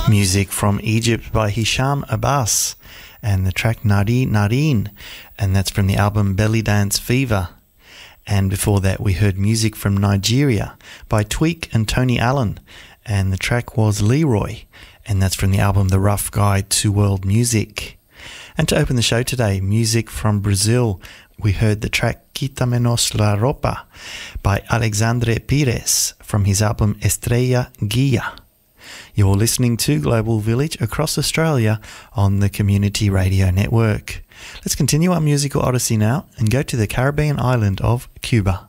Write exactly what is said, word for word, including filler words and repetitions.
Music from Egypt by Hisham Abbas and the track Nari Nareen, and that's from the album Belly Dance Fever. And before that we heard music from Nigeria by Tweak and Tony Allen, and the track was Leroy, and that's from the album The Rough Guide to World Music. And to open the show today, music from Brazil. We heard the track Quita-menos la ropa by Alexandre Pires from his album Estrella Guia. You're listening to Global Village across Australia on the Community Radio Network. Let's continue our musical odyssey now and go to the Caribbean island of Cuba.